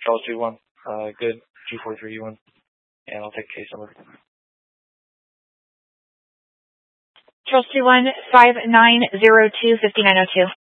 Charles 2-1. Good. G43U1. And I'll take case number. Charles 2-1, 5902, 5902.